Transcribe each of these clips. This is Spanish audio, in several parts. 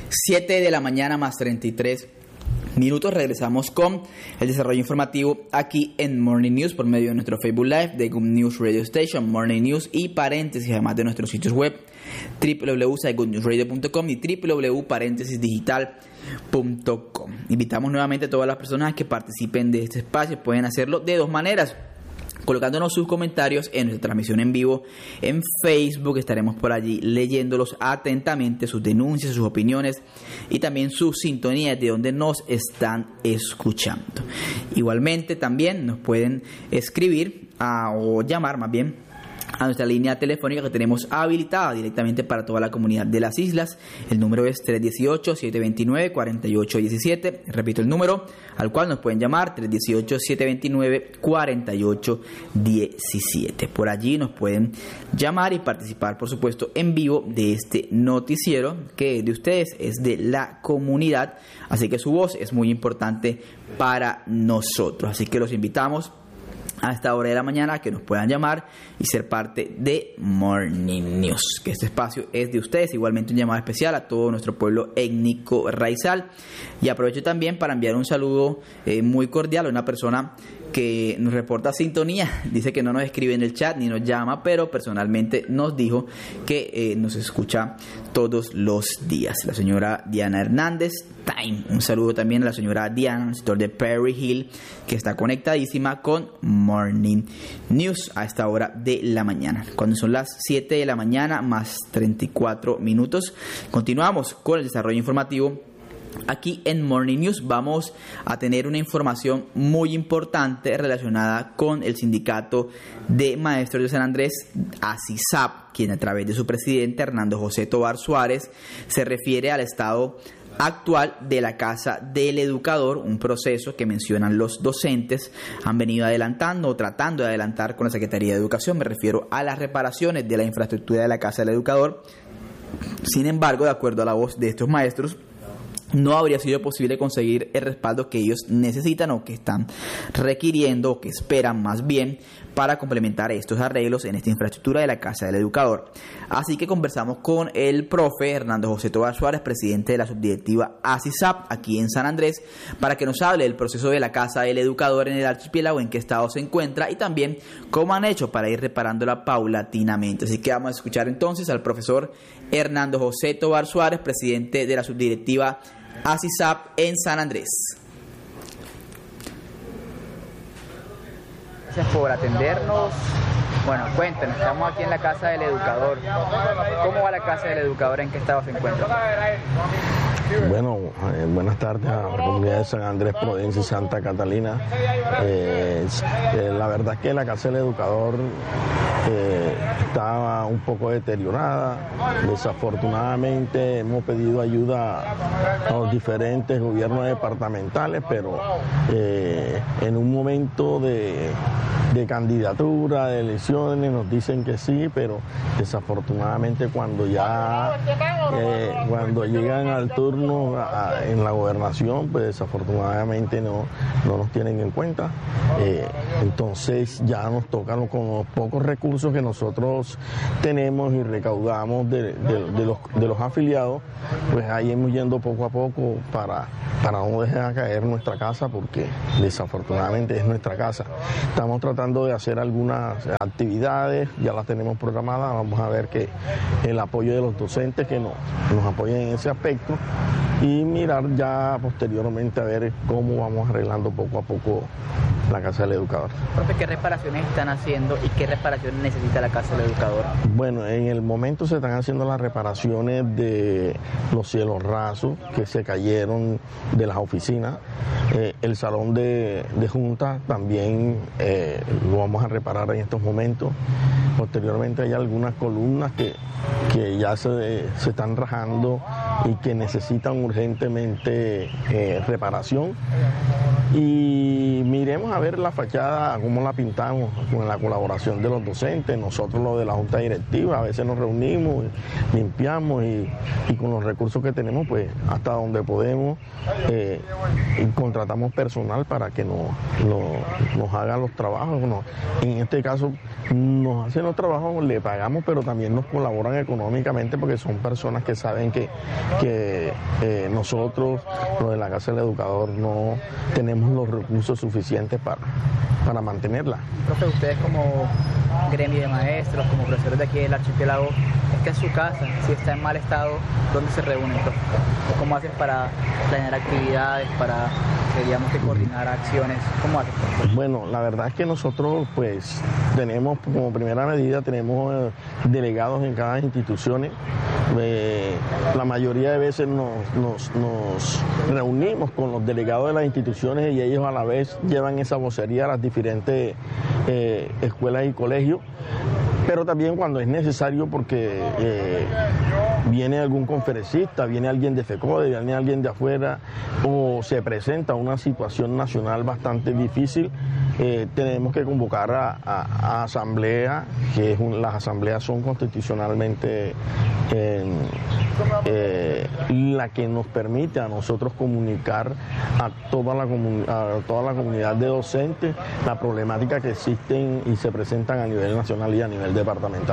7 de la mañana más 33 minutos. Regresamos con el desarrollo informativo aquí en Morning News por medio de nuestro Facebook Live de Good News Radio Station, Morning News y paréntesis, además de nuestros sitios web www.goodnewsradio.com y www.parentesisdigital.com. Invitamos nuevamente a todas las personas que participen de este espacio. Pueden hacerlo de dos maneras: colocándonos sus comentarios en nuestra transmisión en vivo en Facebook. Estaremos por allí leyéndolos atentamente, sus denuncias, sus opiniones y también sus sintonías de donde nos están escuchando. Igualmente también nos pueden escribir o llamar más bien a nuestra línea telefónica que tenemos habilitada directamente para toda la comunidad de las islas. El número es 318-729-4817. Repito el número al cual nos pueden llamar, 318-729-4817. Por allí nos pueden llamar y participar, por supuesto, en vivo de este noticiero que es de ustedes, es de la comunidad. Así que su voz es muy importante para nosotros. Así que los invitamos a esta hora de la mañana que nos puedan llamar y ser parte de Morning News, que este espacio es de ustedes. Igualmente un llamado especial a todo nuestro pueblo étnico raizal, y aprovecho también para enviar un saludo muy cordial a una persona que nos reporta sintonía. Dice que no nos escribe en el chat ni nos llama, pero personalmente nos dijo que nos escucha todos los días. La señora Diana Hernández Time. Un saludo también a la señora Diana, sector de Perry Hill, que está conectadísima con Morning News a esta hora de la mañana. Cuando son las 7 de la mañana más 34 minutos, continuamos con el desarrollo informativo. Aquí en Morning News vamos a tener una información muy importante relacionada con el sindicato de maestros de San Andrés, ASISAP, quien a través de su presidente Hernando José Tovar Suárez se refiere al estado actual de la Casa del Educador, un proceso que mencionan los docentes han venido adelantando o tratando de adelantar con la Secretaría de Educación. Me refiero a las reparaciones de la infraestructura de la Casa del Educador. Sin embargo, de acuerdo a la voz de estos maestros, no habría sido posible conseguir el respaldo que ellos necesitan o que están requiriendo o que esperan más bien para complementar estos arreglos en esta infraestructura de la Casa del Educador. Así que conversamos con el profe Hernando José Tovar Suárez, presidente de la subdirectiva ASISAP aquí en San Andrés, para que nos hable del proceso de la Casa del Educador en el archipiélago, en qué estado se encuentra y también cómo han hecho para ir reparándola paulatinamente. Así que vamos a escuchar entonces al profesor Hernando José Tovar Suárez, presidente de la subdirectiva ASISAP en San Andrés. Gracias por atendernos. Bueno, cuéntenos, estamos aquí en la Casa del Educador. ¿Cómo va la Casa del Educador? ¿En qué estado se encuentra? Bueno, buenas tardes a la comunidad de San Andrés, Providencia y Santa Catalina. La verdad es que la Casa del Educador estaba un poco deteriorada. Desafortunadamente hemos pedido ayuda a los diferentes gobiernos departamentales, pero en un momento de candidatura, de elecciones, nos dicen que sí, pero desafortunadamente cuando llegan al turno en la gobernación, pues desafortunadamente no nos tienen en cuenta. Entonces ya nos tocan con los pocos recursos que nosotros tenemos y recaudamos de los afiliados, pues ahí hemos yendo poco a poco para no dejar caer nuestra casa, porque desafortunadamente es nuestra casa. Estamos tratando de hacer algunas actividades, ya las tenemos programadas. Vamos a ver que el apoyo de los docentes que nos apoyen en ese aspecto y mirar ya posteriormente a ver cómo vamos arreglando poco a poco la Casa del Educador. Profe, ¿qué reparaciones están haciendo y qué reparaciones necesita la Casa del Educador? Bueno, en el momento se están haciendo las reparaciones de los cielos rasos que se cayeron de las oficinas. El salón de junta también lo vamos a reparar en estos momentos. Posteriormente hay algunas columnas que ya se están rajando y que necesitan urgentemente reparación. Y y miremos a ver la fachada, cómo la pintamos, con la colaboración de los docentes, nosotros los de la Junta Directiva, a veces nos reunimos, limpiamos y con los recursos que tenemos, pues hasta donde podemos, y contratamos personal para que nos haga los trabajos. En este caso nos hacen los trabajos, le pagamos, pero también nos colaboran económicamente porque son personas que saben que nosotros, los de la Casa del Educador, no tenemos los recursos suficientes para mantenerla. Profe, ustedes como gremio de maestros, como profesores de aquí del archipiélago, esta es su casa, si está en mal estado, ¿dónde se reúnen, profe? ¿Cómo hacen para planear actividades, para, digamos, que coordinar acciones? ¿Cómo hacen, profe? Bueno, la verdad es que nosotros pues tenemos como primera medida, tenemos delegados en cada institución. La mayoría de veces nos reunimos con los delegados de las instituciones y ellos a la vez llevan esa vocería a las diferentes escuelas y colegios, pero también cuando es necesario porque viene algún conferencista, viene alguien de FECODE, viene alguien de afuera o se presenta una situación nacional bastante difícil, tenemos que convocar a asamblea, que las asambleas son constitucionalmente la que nos permite a nosotros comunicar a toda la comunidad de docentes la problemática que existen y se presentan a nivel nacional y a nivel departamental.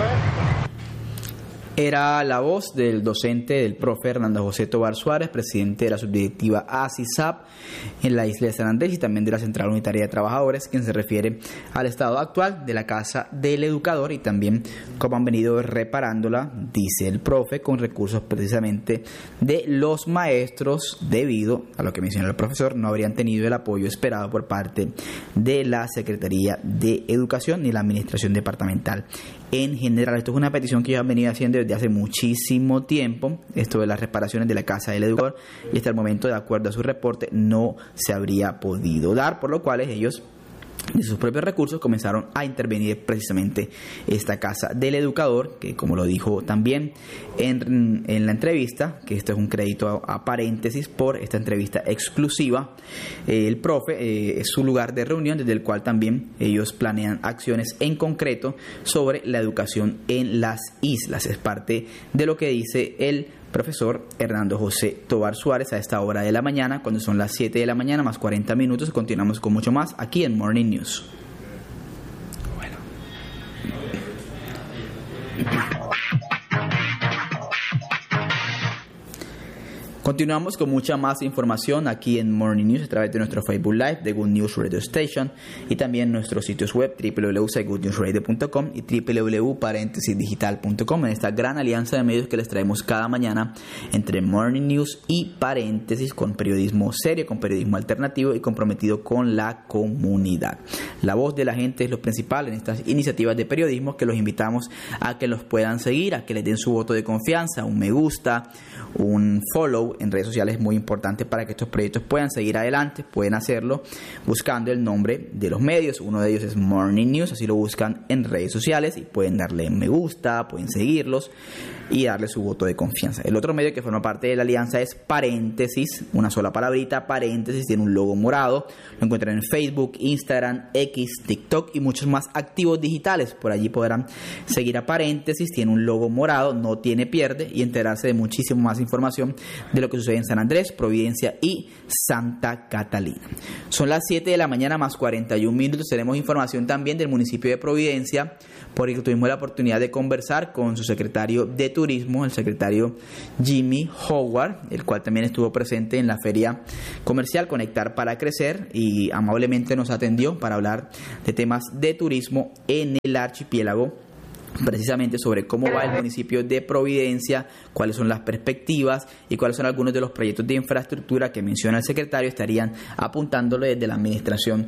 Era la voz del docente, del profe Hernando José Tobar Suárez, presidente de la subdirectiva ACISAP en la isla de San Andrés y también de la Central Unitaria de Trabajadores, quien se refiere al estado actual de la Casa del Educador y también cómo han venido reparándola, dice el profe, con recursos precisamente de los maestros, debido a lo que mencionó el profesor, no habrían tenido el apoyo esperado por parte de la Secretaría de Educación ni la Administración Departamental en general. Esto es una petición que ellos han venido haciendo desde hace muchísimo tiempo, esto de las reparaciones de la Casa del Educador, y hasta el momento, de acuerdo a su reporte, no se habría podido dar, por lo cual ellos de sus propios recursos comenzaron a intervenir precisamente esta Casa del Educador, que como lo dijo también en la entrevista, que esto es un crédito a paréntesis por esta entrevista exclusiva, el profe es su lugar de reunión desde el cual también ellos planean acciones en concreto sobre la educación en las islas. Es parte de lo que dice el profesor Hernando José Tobar Suárez a esta hora de la mañana, cuando son las 7 de la mañana más 40 minutos. Continuamos con mucho más aquí en Morning News. Bueno. Continuamos con mucha más información aquí en Morning News a través de nuestro Facebook Live de Good News Radio Station y también nuestros sitios web www.goodnewsradio.com y www.paréntesisdigital.com, en esta gran alianza de medios que les traemos cada mañana entre Morning News y Paréntesis, con periodismo serio, con periodismo alternativo y comprometido con la comunidad. La voz de la gente es lo principal en estas iniciativas de periodismo, que los invitamos a que los puedan seguir, a que les den su voto de confianza, un me gusta, un follow en redes sociales. Es muy importante para que estos proyectos puedan seguir adelante. Pueden hacerlo buscando el nombre de los medios. Uno de ellos es Morning News, así lo buscan en redes sociales y pueden darle me gusta, pueden seguirlos y darle su voto de confianza. El otro medio que forma parte de la alianza es Paréntesis, una sola palabrita, Paréntesis, tiene un logo morado, lo encuentran en Facebook, Instagram, X, TikTok y muchos más activos digitales. Por allí podrán seguir a Paréntesis, tiene un logo morado, no tiene pierde, y enterarse de muchísimo más información de lo que sucede en San Andrés, Providencia y Santa Catalina. Son las 7 de la mañana más 41 minutos. Tenemos información también del municipio de Providencia, porque tuvimos la oportunidad de conversar con su secretario de Turismo, el secretario Jimmy Howard, el cual también estuvo presente en la feria comercial Conectar para Crecer y amablemente nos atendió para hablar de temas de turismo en el archipiélago, precisamente sobre cómo va el municipio de Providencia, cuáles son las perspectivas y cuáles son algunos de los proyectos de infraestructura que menciona el secretario estarían apuntándole desde la administración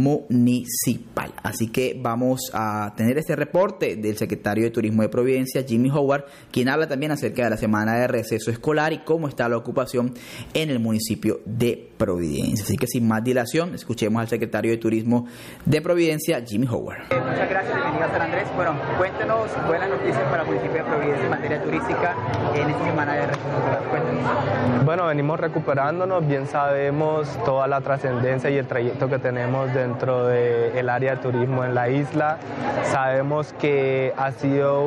municipal. Así que vamos a tener este reporte del secretario de Turismo de Providencia, Jimmy Howard, quien habla también acerca de la semana de receso escolar y cómo está la ocupación en el municipio de Providencia. Así que sin más dilación, escuchemos al secretario de Turismo de Providencia, Jimmy Howard. Muchas gracias, bienvenido a San Andrés. Bueno, cuéntenos cuéntenos buenas noticias para el municipio de Providencia en materia turística en esta semana de reestructura. Cuéntenos. Bueno, venimos recuperándonos, bien sabemos toda la trascendencia y el trayecto que tenemos dentro del área de turismo en la isla. Sabemos que ha sido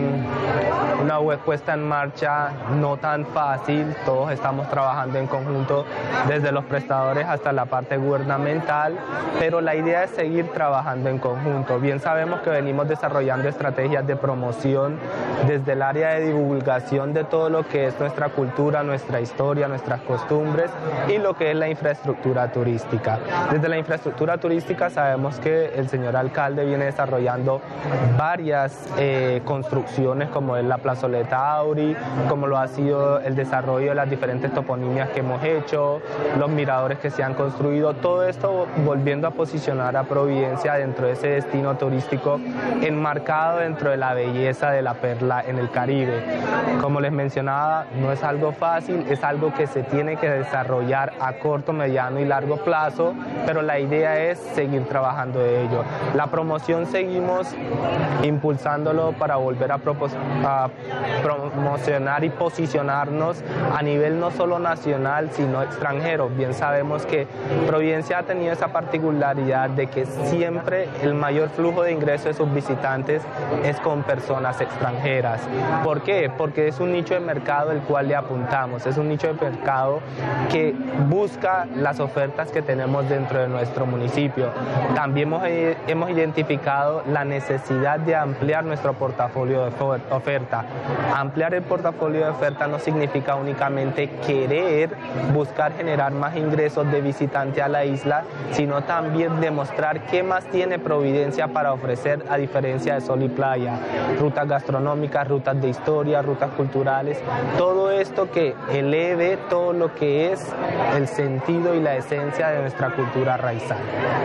una puesta en marcha no tan fácil, todos estamos trabajando en conjunto desde los prestadores hasta la parte gubernamental, pero la idea es seguir trabajando en conjunto. Bien sabemos que venimos desarrollando estrategias de promoción desde el área de divulgación de todo lo que es nuestra cultura, nuestra historia, nuestras costumbres y lo que es la infraestructura turística. Desde la infraestructura turística sabemos que el señor alcalde viene desarrollando varias construcciones como es la plazoleta Auri, como lo ha sido el desarrollo de las diferentes toponimias que hemos hecho, los miradores que se han construido, todo esto volviendo a posicionar a Providencia dentro de ese destino turístico enmarcado dentro de la belleza de la perla en el Caribe. Como les mencionaba, no es algo fácil, es algo que se tiene que desarrollar a corto, mediano y largo plazo, pero la idea es seguir trabajando de ello. La promoción seguimos impulsándolo para volver a promocionar y posicionarnos a nivel no solo nacional, sino extranjero. Bien sabemos que Providencia ha tenido esa particularidad de que siempre el mayor flujo de ingresos de sus visitantes es con personas extranjeras. ¿Por qué? Porque es un nicho de mercado el cual le apuntamos, es un nicho de mercado que busca las ofertas que tenemos dentro de nuestro municipio. También hemos identificado la necesidad de ampliar nuestro portafolio de oferta. Ampliar el portafolio de oferta no significa únicamente querer buscar generar más ingresos de visitante a la isla, sino también demostrar qué más tiene Providencia para ofrecer a diferencia de sol y playa. Rutas gastronómicas, rutas de historia, rutas culturales, todo esto que eleve todo lo que es el sentido y la esencia de nuestra cultura raizal.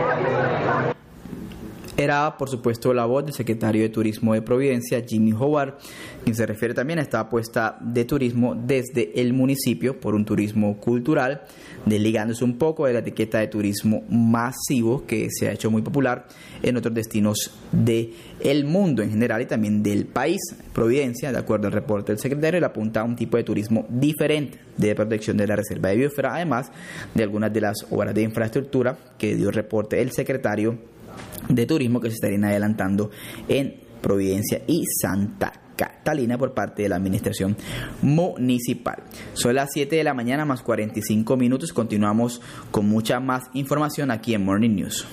Era, por supuesto, la voz del secretario de Turismo de Providencia, Jimmy Howard, quien se refiere también a esta apuesta de turismo desde el municipio por un turismo cultural, desligándose un poco de la etiqueta de turismo masivo que se ha hecho muy popular en otros destinos del mundo en general y también del país. Providencia, de acuerdo al reporte del secretario, le apunta a un tipo de turismo diferente de protección de la reserva de biosfera, además de algunas de las obras de infraestructura que dio el reporte el secretario de Turismo que se estarían adelantando en Providencia y Santa Catalina por parte de la administración municipal. Son las 7 de la mañana más 45 minutos. Continuamos con mucha más información aquí en Morning News.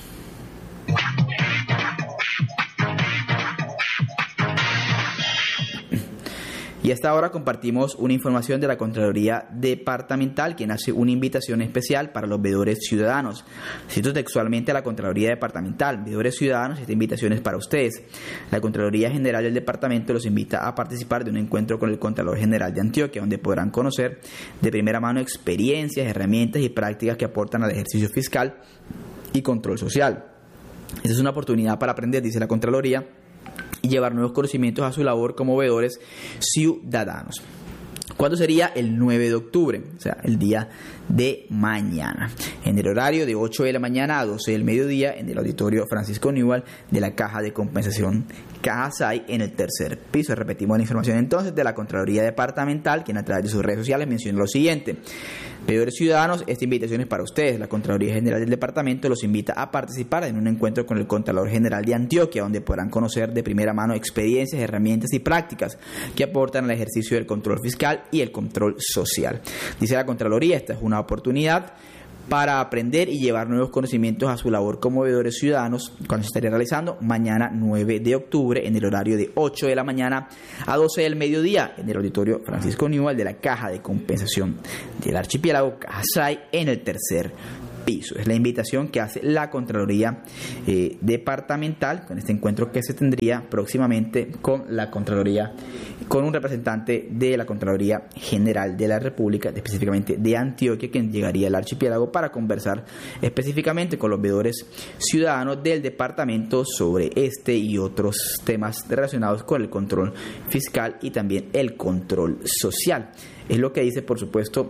Y hasta ahora compartimos una información de la Contraloría Departamental, quien hace una invitación especial para los veedores ciudadanos. Cito textualmente a la Contraloría Departamental: veedores ciudadanos, esta invitación es para ustedes. La Contraloría General del Departamento los invita a participar de un encuentro con el Contralor General de Antioquia, donde podrán conocer de primera mano experiencias, herramientas y prácticas que aportan al ejercicio fiscal y control social. Esta es una oportunidad para aprender, dice la Contraloría, y llevar nuevos conocimientos a su labor como veedores ciudadanos. ¿Cuándo sería? El 9 de octubre, o sea, el día de mañana, en el horario de 8 de la mañana a 12 del mediodía, en el auditorio Francisco Newell de la Caja de Compensación Cajasay, en el tercer piso. Repetimos la información entonces de la Contraloría Departamental, quien a través de sus redes sociales menciona lo siguiente: veedores ciudadanos, esta invitación es para ustedes. La Contraloría General del Departamento los invita a participar en un encuentro con el Contralor General de Antioquia, donde podrán conocer de primera mano experiencias, herramientas y prácticas que aportan al ejercicio del control fiscal y el control social. Dice la Contraloría, esta es una oportunidad para aprender y llevar nuevos conocimientos a su labor como veedores ciudadanos, cuando se estaría realizando mañana 9 de octubre en el horario de 8 de la mañana a 12 del mediodía en el auditorio Francisco Newell de la Caja de Compensación del Archipiélago Cajasay, en el tercer piso. Es la invitación que hace la Contraloría Departamental con este encuentro que se tendría próximamente con la Contraloría, con un representante de la Contraloría General de la República, específicamente de Antioquia, quien llegaría al archipiélago para conversar específicamente con los veedores ciudadanos del departamento sobre este y otros temas relacionados con el control fiscal y también el control social. Es lo que dice, por supuesto,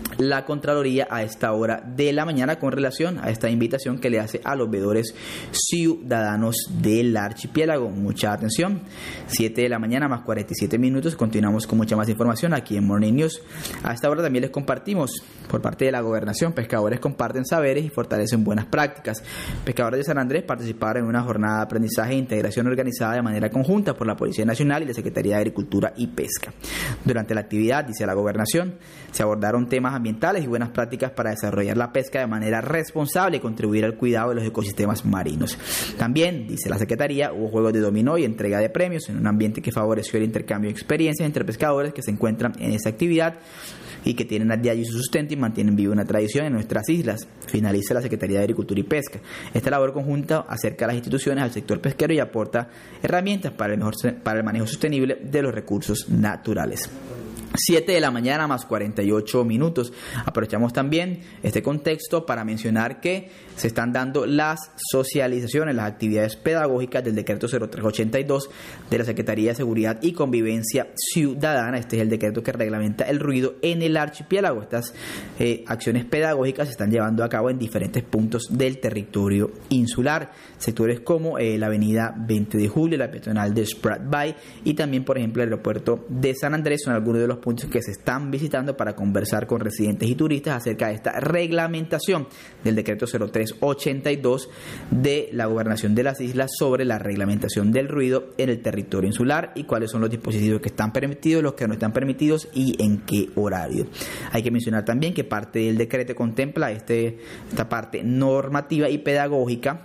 la Contraloría a esta hora de la mañana con relación a esta invitación que le hace a los veedores ciudadanos del archipiélago. Mucha atención, 7 de la mañana más 47 minutos, continuamos con mucha más información aquí en Morning News. A esta hora también les compartimos por parte de la Gobernación, pescadores comparten saberes y fortalecen buenas prácticas. Pescadores de San Andrés participaron en una jornada de aprendizaje e integración organizada de manera conjunta por la Policía Nacional y la Secretaría de Agricultura y Pesca. Durante la actividad, dice la Gobernación, se abordaron temas ambientales y buenas prácticas para desarrollar la pesca de manera responsable y contribuir al cuidado de los ecosistemas marinos. También, dice la Secretaría, hubo juegos de dominó y entrega de premios en un ambiente que favoreció el intercambio de experiencias entre pescadores que se encuentran en esa actividad y que tienen a diario su sustento y mantienen viva una tradición en nuestras islas. Finaliza la Secretaría de Agricultura y Pesca. Esta labor conjunta acerca a las instituciones al sector pesquero y aporta herramientas para el manejo sostenible de los recursos naturales. 7 de la mañana más 48 minutos. Aprovechamos también este contexto para mencionar que se están dando las socializaciones, las actividades pedagógicas del decreto 0382 de la Secretaría de Seguridad y Convivencia Ciudadana. Este es el decreto que reglamenta el ruido en el archipiélago. Estas acciones pedagógicas se están llevando a cabo en diferentes puntos del territorio insular. Sectores como la avenida 20 de Julio, la peatonal de Sprat Bay y también, por ejemplo, el aeropuerto de San Andrés son algunos de los puntos que se están visitando para conversar con residentes y turistas acerca de esta reglamentación del decreto 0382 de la Gobernación de las Islas sobre la reglamentación del ruido en el territorio insular y cuáles son los dispositivos que están permitidos, los que no están permitidos y en qué horario. Hay que mencionar también que parte del decreto contempla esta parte normativa y pedagógica,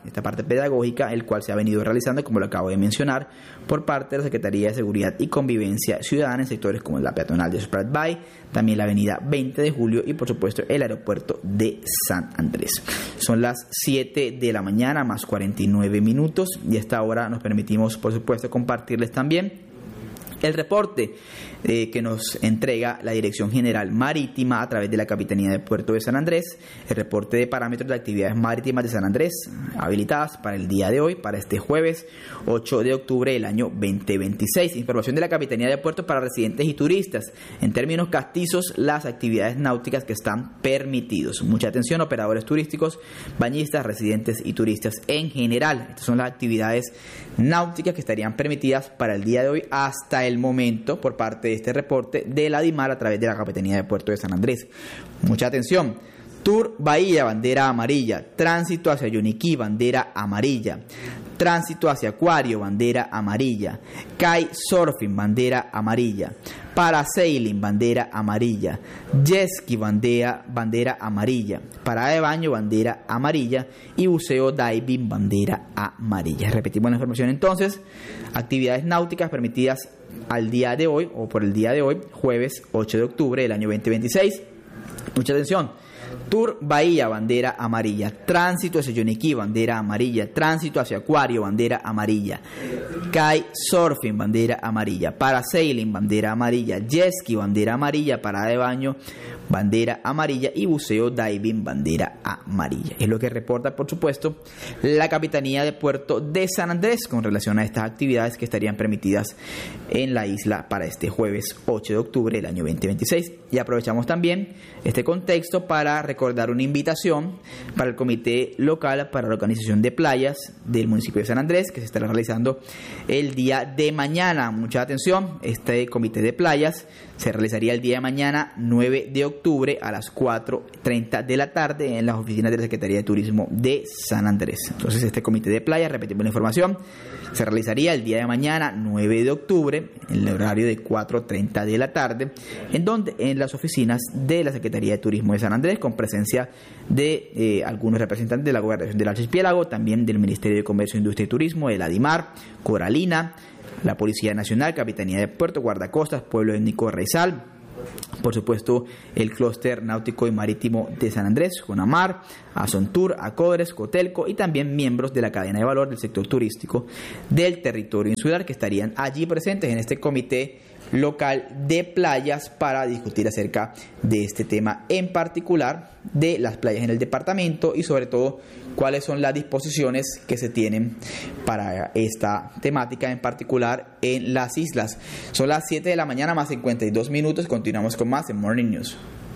el cual se ha venido realizando, como lo acabo de mencionar, por parte de la Secretaría de Seguridad y Convivencia Ciudadana en sectores como la peatonal de Sprat Bay, también la avenida 20 de Julio y por supuesto el aeropuerto de San Andrés. Son las 7 de la mañana más 49 minutos y a esta hora nos permitimos por supuesto compartirles también el reporte que nos entrega la Dirección General Marítima a través de la Capitanía de Puerto de San Andrés, el reporte de parámetros de actividades marítimas de San Andrés habilitadas para el día de hoy, para este jueves 8 de octubre del año 2026. Información de la Capitanía de Puerto para residentes y turistas. En términos castizos, las actividades náuticas que están permitidos. Mucha atención, operadores turísticos, bañistas, residentes y turistas en general. Estas son las actividades náuticas que estarían permitidas para el día de hoy hasta el momento por parte de este reporte de la DIMAR a través de la Capitanía de Puerto de San Andrés. Mucha atención. Tour Bahía, bandera amarilla. Tránsito hacia Yoniquí, bandera amarilla. Tránsito hacia Acuario, bandera amarilla. Kitesurfing, bandera amarilla. Parasailing, bandera amarilla. Jet ski, bandera amarilla. Parada de baño, bandera amarilla. Y buceo diving, bandera amarilla. Repetimos la información entonces. Actividades náuticas permitidas al día de hoy o por el día de hoy, jueves 8 de octubre del año 2026. Mucha atención. Tour Bahía, bandera amarilla. Tránsito hacia Yoniquí, bandera amarilla. Tránsito hacia Acuario, bandera amarilla. Kitesurfing, bandera amarilla. Parasailing, bandera amarilla. Jet ski, bandera amarilla. Parada de baño, bandera amarilla. Y buceo diving, bandera amarilla. Es lo que reporta, por supuesto, la Capitanía de Puerto de San Andrés con relación a estas actividades que estarían permitidas en la isla para este jueves 8 de octubre del año 2026. Y aprovechamos también este contexto para recordar una invitación para el Comité Local para la Organización de Playas del municipio de San Andrés que se estará realizando el día de mañana. Mucha atención, este Comité de Playas se realizaría el día de mañana 9 de octubre a las 4:30 de la tarde en las oficinas de la Secretaría de Turismo de San Andrés. Entonces este Comité de Playas, repetimos la información, se realizaría el día de mañana 9 de octubre en el horario de 4:30 de la tarde en las oficinas de la Secretaría de Turismo de San Andrés con presencia de algunos representantes de la Gobernación del Archipiélago, también del Ministerio de Comercio, Industria y Turismo, de la DIMAR, Coralina, la Policía Nacional, Capitanía de Puerto, Guardacostas, Pueblo Étnico Raizal, por supuesto el Clúster Náutico y Marítimo de San Andrés, Conamar, Azontur, Acodres, Cotelco y también miembros de la cadena de valor del sector turístico del territorio insular que estarían allí presentes en este comité local de playas para discutir acerca de este tema en particular de las playas en el departamento y sobre todo cuáles son las disposiciones que se tienen para esta temática en particular en las islas. Son las 7 de la mañana más 52 minutos, continuamos con más en Morning News.